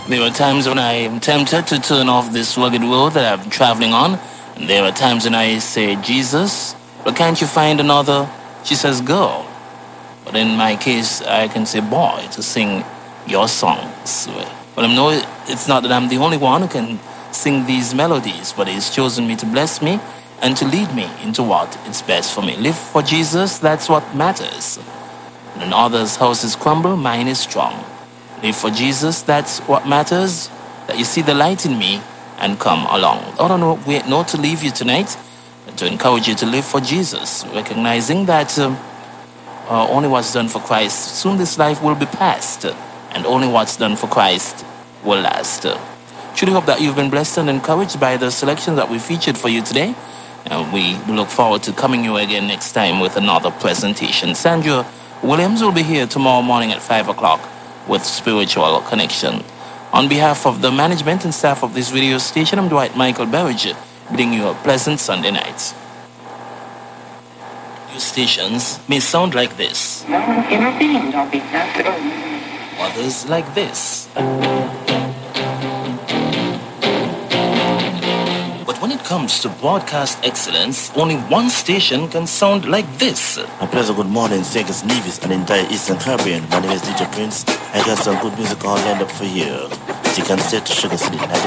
There are times when I am tempted to turn off this rugged road that I'm traveling on, and there are times when I say, Jesus, but can't you find another? She says, girl. But in my case, I can say, boy, to sing your songs. But I know it's not that I'm the only one who can sing these melodies, but He's chosen me to bless me and to lead me into what is best for me. Live for Jesus, that's what matters. When others' houses crumble, mine is strong. Live for Jesus, that's what matters. That you see the light in me and come along. I don't know, wait, not to leave you tonight, but to encourage you to live for Jesus, recognizing that only what's done for Christ, soon this life will be past, and only what's done for Christ will last. Truly hope that you've been blessed and encouraged by the selections that we featured for you today. We look forward to coming you again next time with another presentation. Sandra Williams will be here tomorrow morning at 5 o'clock with Spiritual Connection. On behalf of the management and staff of this radio station, I'm Dwight Michael Berridge, bidding you a pleasant Sunday night. Your stations may sound like this. No one intervened. I'll be happy. Others like this. But when it comes to broadcast excellence, only one station can sound like this. A pleasant good morning, Vegas, Nevis, and entire Eastern Caribbean. My name is DJ Prince. I got some good music all lined up for you. You can stay to Sugar City,